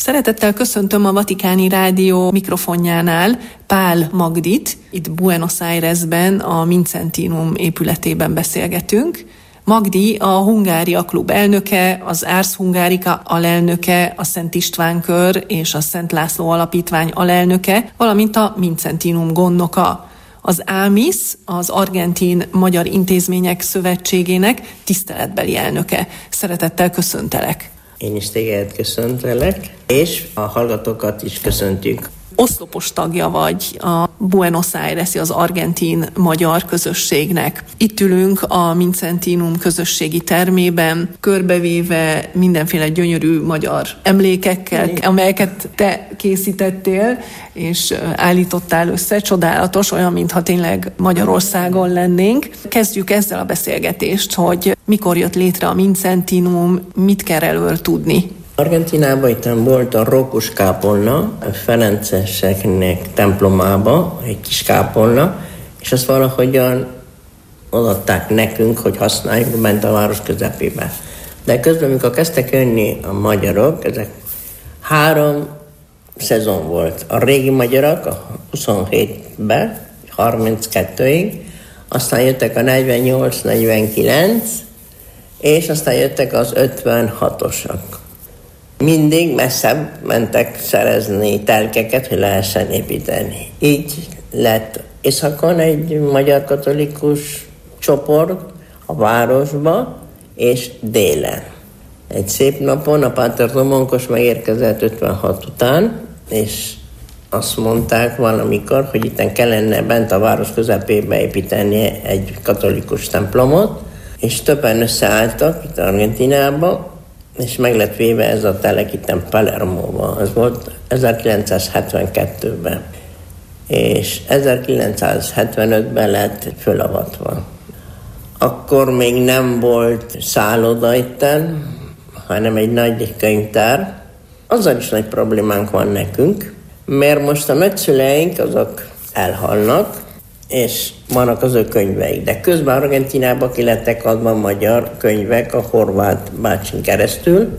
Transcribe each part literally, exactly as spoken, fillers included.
Szeretettel köszöntöm a Vatikáni Rádió mikrofonjánál Pál Magdit. Itt Buenos Airesben, a Mincentinum épületében beszélgetünk. Magdi a Hungária Klub elnöke, az Ars Hungarica alelnöke, a Szent István Kör és a Szent László Alapítvány alelnöke, valamint a Mincentinum gondnoka. Az ámisz, az Argentin Magyar Intézmények Szövetségének tiszteletbeli elnöke. Szeretettel köszöntelek. Én is téged köszöntelek, és a hallgatókat is köszöntjük. Oszlopos tagja vagy a Buenos Aires-i, az argentin magyar közösségnek. Itt ülünk a Mincentinum közösségi termében, körbevéve mindenféle gyönyörű magyar emlékekkel, amelyeket te készítettél, és állítottál össze. Csodálatos, olyan, mintha tényleg Magyarországon lennénk. Kezdjük ezzel a beszélgetést, hogy mikor jött létre a Mincentinum, mit kell erről tudni? Argentinában itt volt a Rókus kápolna, a ferenceseknek templomába, egy kis kápolna, és azt valahogyan odaadták nekünk, hogy használjuk bent a város közepébe. De közben, amikor kezdtek jönni a magyarok, ezek három szezon volt. A régi magyarok a huszonhétben, harminckettőig, aztán jöttek a negyvennyolc negyvenkilenc, és aztán jöttek az ötvenhatosak. Mindig messzebb mentek szerezni telkeket, hogy lehessen építeni. Így lett északon egy magyar katolikus csoport a városba, és délen. Egy szép napon a Páter Domonkos megérkezett ötvenhat után, és azt mondták valamikor, hogy itten kellene bent a város közepébe építeni egy katolikus templomot, és többen összeálltak itt Argentínába, és meg lett véve ez a telek itten Palermóban. Ez volt ezerkilencszázhetvenkettőben. És ezerkilencszázhetvenötben lett fölavatva. Akkor még nem volt szálloda itten, hanem egy nagy könyvtár. Azzal is nagy problémánk van nekünk, mert most a nagyszüleink azok elhalnak, és vannak az ő könyveik. De közben Argentínába ki lettek adva magyar könyvek a horvát bácsin keresztül,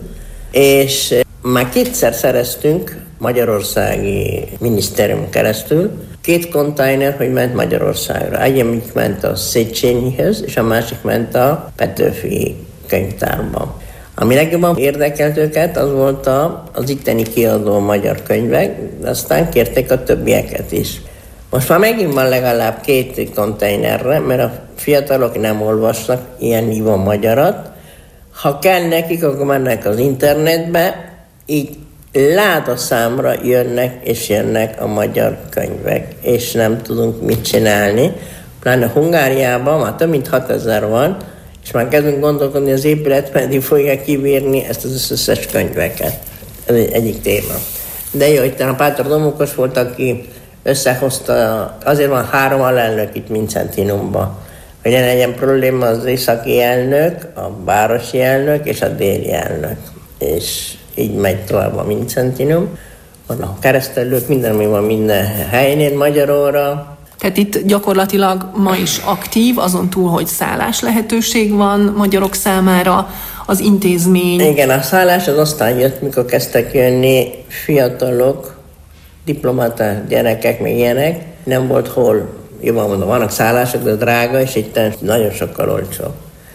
és már kétszer szereztünk magyarországi minisztérium keresztül két konténer, hogy ment Magyarországra. Egyik ment a Széchenyihez, és a másik ment a Petőfi könyvtárba. Ami legjobban érdekelt őket, az volt a, az itteni kiadó magyar könyvek, de aztán kérték a többieket is. Most már megint van legalább két konténerre, mert a fiatalok nem olvasnak ilyen nívon magyarat. Ha kell nekik, akkor mennek az internetbe, így ládaszámra jönnek és jönnek a magyar könyvek, és nem tudunk mit csinálni. Pláne Hungáriában már több mint hatezer van, és már kezdünk gondolkodni, az épület pedig fogja kibírni ezt az összes könyveket. Ez egy, egyik téma. De jó, itt a Páter Domonkos volt, aki összehozta, azért van három alelnök itt Mincentinumban, hogy ne legyen probléma az északi elnök, a városi elnök és a déli elnök. És így megy tovább a Mincentinum. Van a keresztelők, minden, ami van minden helyén, magyar óra. Tehát itt gyakorlatilag ma is aktív, azon túl, hogy szállás lehetőség van magyarok számára, az intézmény. Igen, a szállás az aztán jött, mikor kezdtek jönni fiatalok, diplomata gyerekek, még ilyenek, nem volt hol, jobban mondom, vannak szállások, de drága, és itt nagyon sokkal olcsó.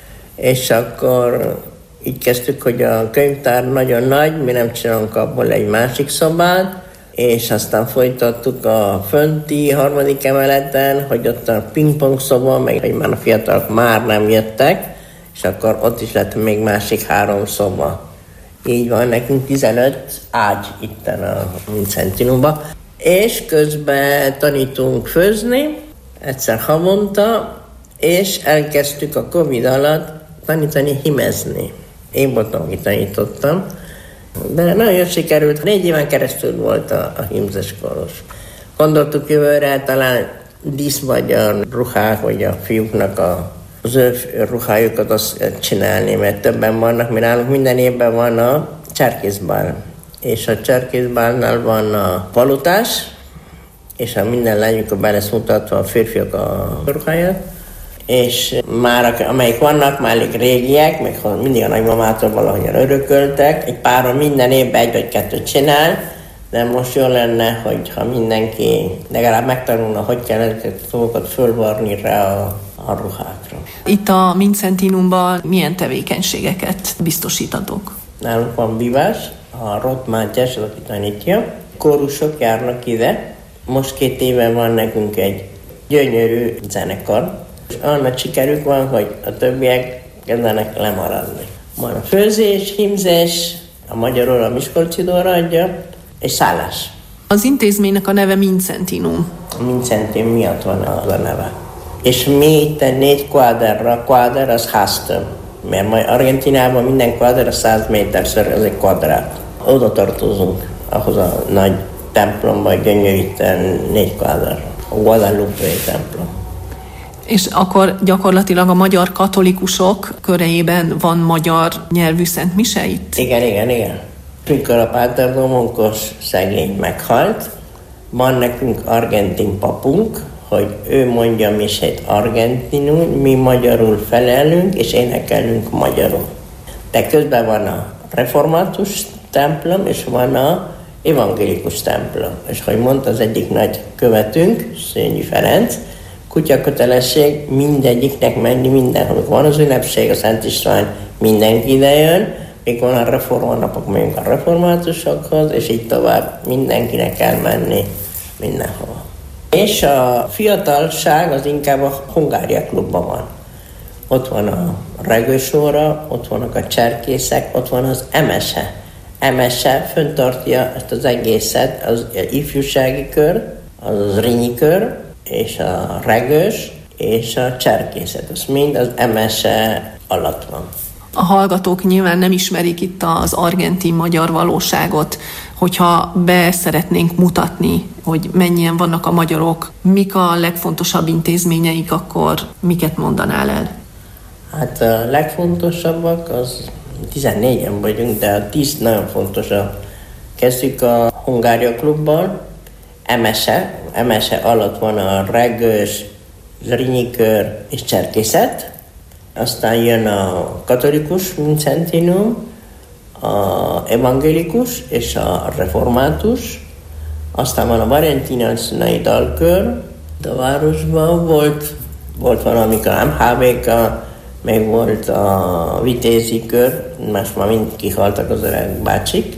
És akkor így kezdtük, hogy a könyvtár nagyon nagy, mi nem csinálunk abból egy másik szobát, és aztán folytattuk a fönti harmadik emeleten, hogy ott a pingpong szoba, meg hogy már a fiatalok már nem jöttek, és akkor ott is lett még másik három szoba. Így van, nekünk tizenöt ágy itten a Mincentinumban. És közben tanítunk főzni, egyszer havonta, és elkezdtük a Covid alatt tanítani himezni. Én voltam, aki tanítottam, de nagyon jól sikerült. Négy éven keresztül volt a, a himzes koros. Gondoltuk jövőre talán díszmagyar ruhák, vagy a fiúknak a az ő ruhájukat azt csinálni, mert többen vannak, mert nálunk minden évben van a cserkészbál. És a cserkészbálnál van a palotás, és a minden lány, amikor be lesz mutatva a férfiak a ruháját, és már amelyik vannak, már elég régiek, meg mindig a nagymamától valahogyan örököltek, egy páron minden évben egy vagy kettőt csinál, de most jó lenne, hogyha mindenki legalább megtanulna, hogy kell ezeket a dolgokat fölvarni rá a, a ruhákra. Itt a Mincentinumban milyen tevékenységeket biztosítatok? Nálunk van vívás, a Roth Mátyás, az, aki tanítja. Kórusok járnak ide. Most két éve van nekünk egy gyönyörű zenekar. És olyan nagy sikerük van, hogy a többiek kezdenek lemaradni. Van a főzés, hímzés, a magyarul a Miskolcidóra adja, és szállás. Az intézménynek a neve Mincentinum. A Mincentinum miatt van az a neve. És mi itt négy kvádrra, kvádr az háztömb. Mert majd Argentinában minden kvádr a száz méterszer, ez egy kvadrát. Oda tartozunk, ahhoz a nagy templomba, gyönyörűten négy kvádr. A Guadalupe templom. És akkor gyakorlatilag a magyar katolikusok körében van magyar nyelvű szentmise itt? Igen, igen, igen. Mikor a Páter Domonkos szegény meghalt, van nekünk argentin papunk, hogy ő mondja misét argentinul, mi magyarul felelünk, és énekelünk magyarul. De közben van a református templom, és van a evangélikus templom. És hogy mondta az egyik nagy követünk, Szényi Ferenc, kutyakötelesség mindegyiknek menni mindenhol. Van az ünnepség, a Szent István, mindenki ide jön, még van a reformanapok, megyünk a reformátusokhoz, és így tovább mindenkinek kell menni mindenhol. És a fiatalság az inkább a Hungária klubban van. Ott van a regősóra, ott vannak a cserkészek, ott van az emese. Emese föntartja ezt az egészet, az ifjúsági kör, az az rínyi kör, és a regős, és a cserkészet. Ez mind az emese alatt van. A hallgatók nyilván nem ismerik itt az argentin-magyar valóságot, hogyha be szeretnénk mutatni, hogy mennyien vannak a magyarok, mik a legfontosabb intézményeik, akkor miket mondanál el? Hát a legfontosabbak az tizennégyen vagyunk, de a tíz nagyon fontosabb. Kezdjük a Hungária klubban, emese, emese alatt van a regős, zrínyi kör és cserkészet. Aztán jön a katolikus Mincentinum, a evangélikus és a református. Aztán van a valentinai dalkör, de a városban volt, volt valamikor em há bé ká, meg volt a vitézi kör, most már mind kihaltak az öreg bácsik.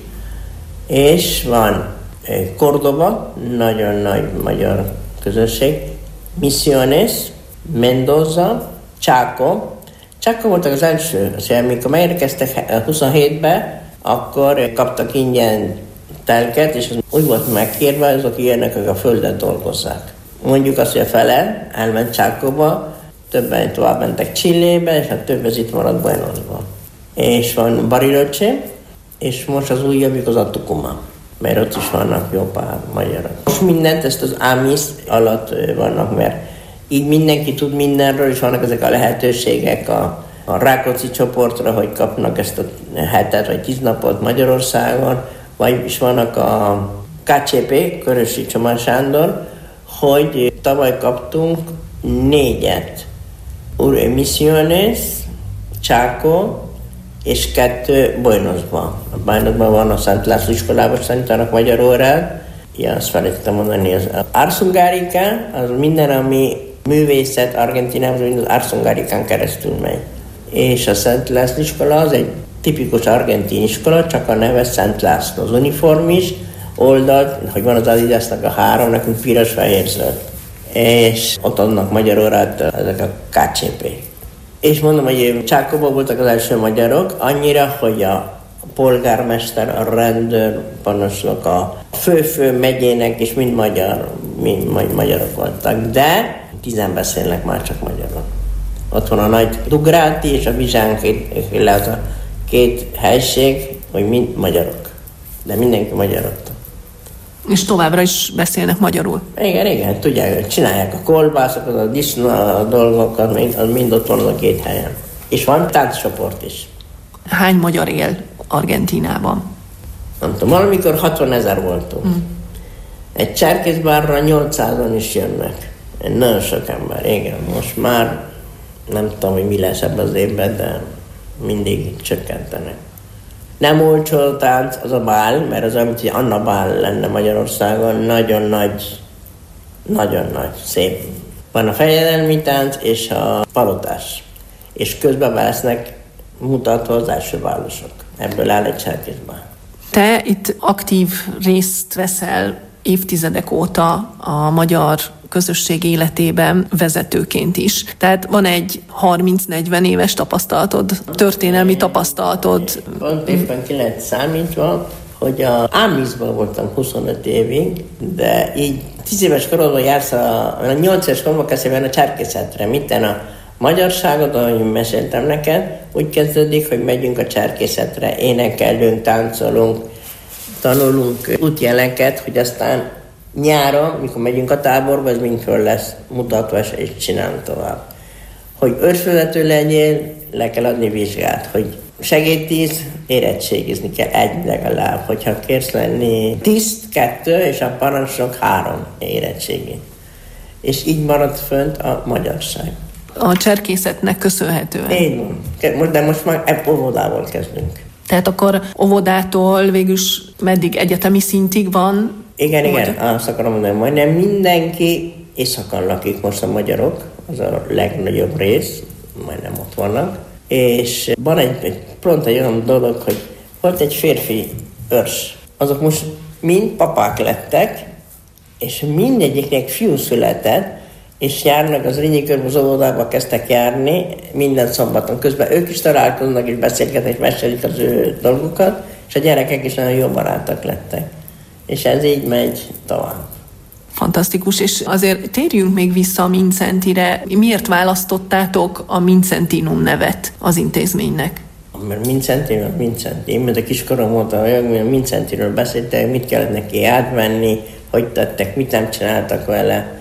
És van Córdoba, nagyon nagy magyar közösség, Misiones, Mendoza, Chaco. Chaco voltak az első, szóval amikor megérkeztek huszonhétben, akkor kaptak ingyen telket, és úgy volt megkérve, azok ilyenek, akik a földet dolgozzák. Mondjuk azt, hogy a fele elment Chacoba, többen tovább mentek Chilébe, és a több az itt maradt Buenosban. És van Bariloche, és most az újabbik az a Tucumán, mert ott is vannak jó pár magyarok. Most mindent, ezt az ámisz alatt vannak, mert így mindenki tud mindenről, és vannak ezek a lehetőségek a, a Rákóczi csoportra, hogy kapnak ezt a hetet vagy tíz napot Magyarországon, vagy is vannak a ká cé pé, Körösi Csomar Sándor, hogy tavaly kaptunk négyet. Misiones, Chaco és kettő Buenosban. A Buenosban van a Szent László iskolában, tanítanak magyar órát. Ja, azt felejtettem mondani, az Arzungárikán, az minden, ami művészet Argentinában, mind az Arzungárikán keresztül megy. És a Szent László iskola az egy tipikus argentin iskola, csak a neve Szent László. Az uniform is, oldalt, hogy van az Adidasnak a három, nekünk piros, fehér, zöld. És ott adnak magyar órát ezek a ká cé pé. És mondom, hogy Csákóban voltak az első magyarok, annyira, hogy a polgármester, a rendőr, parancsnok, a fő-fő megyének is mind magyar, mind magyarok voltak, de tizen beszélnek már csak magyarul. Ott van a nagy Dugráti és a Vizsánk, le az a két helység, hogy mind magyarok. De mindenki magyar ott. És továbbra is beszélnek magyarul? Igen, igen, tudják, csinálják a kolbászokat, a disznó a dolgokat, mind, mind ott van a két helyen. És van tánccsoport is. Hány magyar él Argentínában? Nem tudom, valamikor hatvanezer voltunk. Mm. Egy cserkészbárra nyolcszázan is jönnek. Nagyon sok ember, igen. Most már Nem tudom, hogy mi lesz ebben az évben, de mindig csökkentenek. Nem olcsó tánc az a bál, mert az olyan, mint hogy Anna bál lenne Magyarországon, nagyon nagy, nagyon nagy, szép. Van a fejedelmi tánc és a palotás. És közben lesznek mutatva az első bálosok. Ebből áll egy cserkészbál. Te itt aktív részt veszel évtizedek óta a magyar közösség életében vezetőként is. Tehát van egy harminc-negyven éves tapasztalatod, történelmi tapasztalatod. Pont éppen ki lehet számítva, hogy a Ámiszban voltam huszonöt évig, de így tíz éves korodban jársz a, a nyolc éves koromban kezdve a cserkészetre. Mitten a magyarságot, ahogy meséltem neked, úgy kezdődik, hogy megyünk a cserkészetre, énekelünk, táncolunk, tanulunk útjeleket, hogy aztán nyáron, mikor megyünk a táborba, ez mind föl lesz mutatva, és csinálunk tovább. Hogy őrsvezető legyél, le kell adni vizsgát, hogy segédtíz, érettségizni kell egy legalább. Hogyha kérsz lenni tiszt, kettő, és a parancsnok három érettségi. És így maradt fönt a magyarság. A cserkészetnek köszönhetően. Így van. De most már óvodával kezdünk. Tehát akkor óvodától végülis meddig egyetemi szintig van? Igen, igen, vagy... azt akarom mondani, majdnem mindenki északon lakik most a magyarok, az a legnagyobb rész, majdnem ott vannak. És van egy, egy pont egy olyan dolog, hogy volt egy férfi őrs. Azok most mind papák lettek, és mindegyiknek fiú született, és járnak az Rényi körben az óvodába kezdtek járni minden szombaton. Közben ők is találkoznak, és beszélgetnek, és mesélik az ő dolgokat, és a gyerekek is nagyon jó barátok lettek. És ez így megy tovább. Fantasztikus, és azért térjünk még vissza a Mindszentyre. Miért választottátok a Mindsentinum nevet az intézménynek? Mert Mindszenty, Mindszenty. Én, mert a kiskorom volt, olyan, hogy a Mindszentyről beszéltek, mit kellett neki átvenni, hogy tettek, mit nem csináltak vele.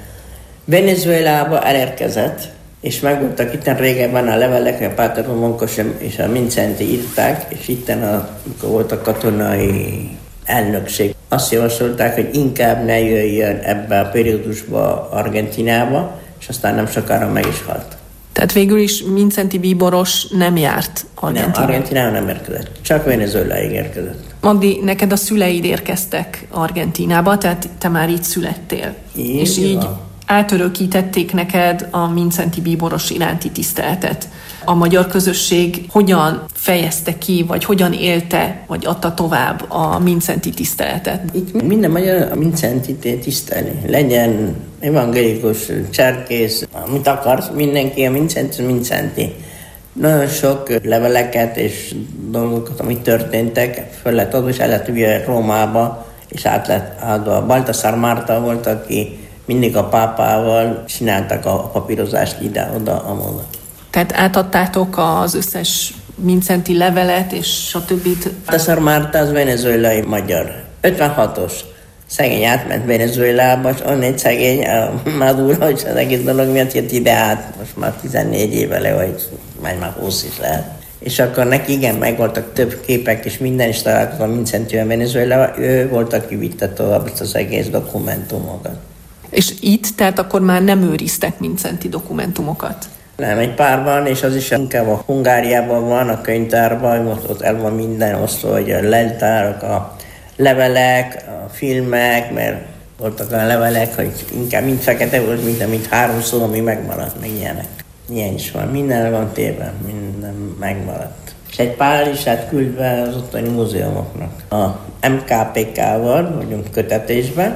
Venezuelába elérkezett, és megvoltak itten régebben a levelek, hogy a Páter Monkos és a Mindszenty írták, és itten, amikor volt a katonai elnökség, azt javasolták, hogy inkább ne jöjjön ebbe a periódusba Argentinába, és aztán nem sokára meg is halt. Tehát végül is Mindszenty bíboros nem járt Argentinába? Nem, Argentinába nem érkezett, csak Venezueláig érkezett. Magdi, neked a szüleid érkeztek Argentinába, tehát te már így születtél. Így és így van. Átörökítették neked a Mindszenty bíboros iránti tiszteletet. A magyar közösség hogyan fejezte ki, vagy hogyan élte, vagy adta tovább a Mindszenty tiszteletet? Itt minden magyar a Mindszentyt tisztelni. Legyen evangélikus, cserkész, amit akarsz, mindenki a Mindszenty, Mindszenty. Nagyon sok leveleket és dolgokat, amik történtek, föl lett adva, és el lett ugye Rómába, és át lett adva. Baltasar Márta volt, aki mindig a pápával csináltak a papírozást ide-oda, amoda. Tehát átadtátok az összes Mindszenty levelet, és stb. Baltasar Márta az venezuelai magyar. ötvenhatos. Szegény átment Venezuelába, és onnan egy szegény a Maduro, és az egész dolog miatt jött ide át. Most már tizennégy éve le, vagy majd már húsz is lehet. És akkor neki igen, megvoltak több képek, és minden is találkozott a Mindszentyvel Venezuelában. Ő volt, aki vitte tovább ezt az egész dokumentumokat. És itt, tehát akkor már nem őriztek Mindszenty dokumentumokat? Nem, egy pár van, és az is inkább a Hungáriában van, a könyvtárban, most ott el van minden osztó, hogy a leltárok, a levelek, a filmek, mert voltak olyan levelek, hogy inkább mind fekete volt, mint, mint három szó, ami megmaradt, meg ilyenek. Ilyen is van, minden van téve, minden megmaradt. És egy pár is hát küldve az ottani múzeumoknak. A em ká pé ká-val vagyunk kötetésben,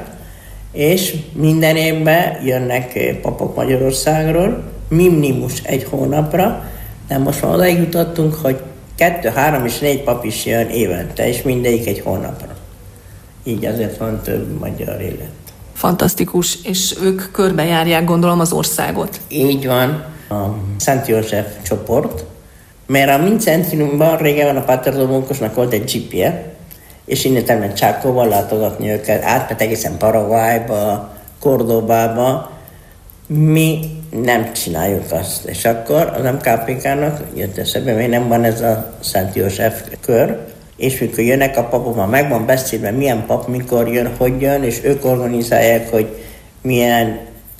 és minden évben jönnek papok Magyarországról, minimus egy hónapra, de most már odaig jutottunk, hogy kettő, három és négy pap is jön évente, és mindegyik egy hónapra. Így azért van több magyar élet. Fantasztikus, és ők körbejárják, gondolom, az országot. Így van, a Szent József csoport, mert a Mindszentyumban régen a Páter Monkosnak volt egy dzsipje, és innen elment Csákóval látogatni őket, átment egészen Paraguayba, Kordobába. Mi nem csináljuk azt. És akkor az em ká pé ká-nak jött eszebe, még nem van ez a Szent József kör, és mikor jönnek a papok, már meg van beszélve, milyen pap mikor jön, hogy jön, és ők organizálják, hogy milyen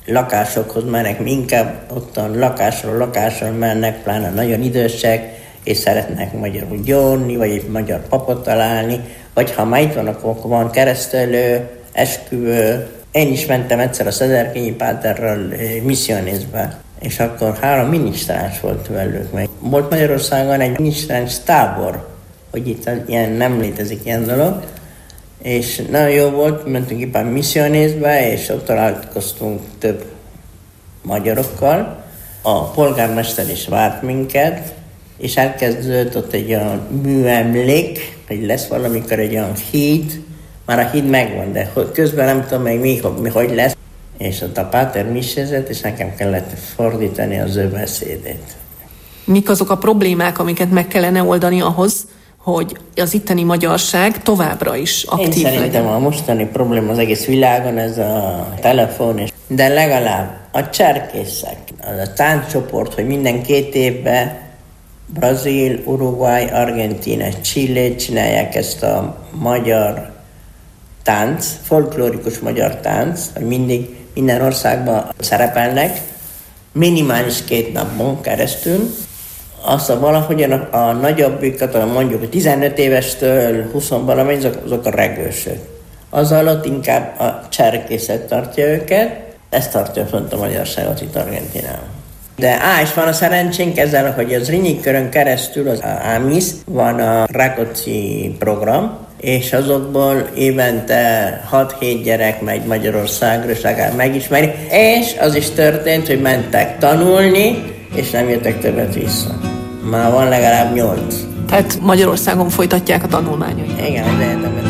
lakásokhoz mennek, inkább ottan lakásról lakásról mennek, pláne nagyon idősek, és szeretnek magyarul gyónni, vagy egy magyar papot találni, vagy ha már itt van, akkor van keresztelő, esküvő. Én is mentem egyszer a Szederkényi Páterral misszionézbe, és akkor három minisztráns volt velük. Meg volt Magyarországon egy minisztráns tábor, hogy itt ilyen nem létezik ilyen dolog, és nagyon jó volt, mentünk éppen misszionézbe, és ott találkoztunk több magyarokkal. A polgármester is várt minket, és elkezdődött ott egy olyan műemlék, hogy lesz valamikor egy olyan híd, már a híd megvan, de közben nem tudom még mi, mi hogy lesz. És ott a páter misézett, és nekem kellett fordítani az ő beszédét. Mik azok a problémák, amiket meg kellene oldani ahhoz, hogy az itteni magyarság továbbra is aktív legyen? Én szerintem a mostani probléma az egész világon ez a telefon, és de legalább a cserkészek, az a tánccsoport, hogy minden két évben Brazil, Uruguay, Argentína, Chile csinálják ezt a magyar tánc, folklórikus magyar tánc, hogy mindig minden országban szerepelnek, minimális két napon keresztül. Aztán valahogyan a, a nagyobbikat, mondjuk tizenöt évestől húsz valamennyi, azok, azok a regősök. Az alatt inkább a cserkészet tartja őket, ez tartja font a magyarságot itt Argentinában. De á, és van a szerencsénk ezzel, hogy az Zrínyi körön keresztül, az ámisz, van a Rákóczi program, és azokból évente hat-hét gyerek megy Magyarországra, és legalább megismeri. És az is történt, hogy mentek tanulni, és nem jöttek többet vissza. Már van legalább nyolc. Tehát Magyarországon folytatják a tanulmányait. Igen, az egyetemet.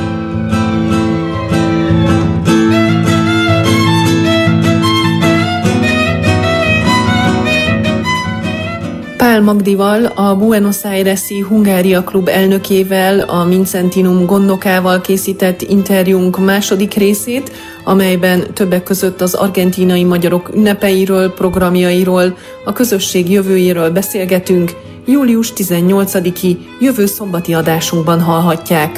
Pál Magdival, a Buenos Aires-i Hungária Klub elnökével, a Mincentinum gondnokával készített interjúnk második részét, amelyben többek között az argentínai magyarok ünnepeiről, programjairól, a közösség jövőjéről beszélgetünk, július tizennyolcadiki jövő szombati adásunkban hallhatják.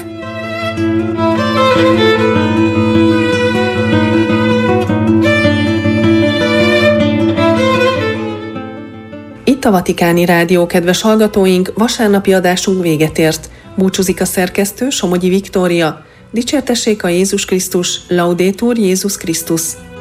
Itt a Vatikáni Rádió, kedves hallgatóink, vasárnapi adásunk véget ért. Búcsúzik a szerkesztő, Somogyi Viktória. Dicsértessék a Jézus Krisztus, Laudetur Jézus Krisztus.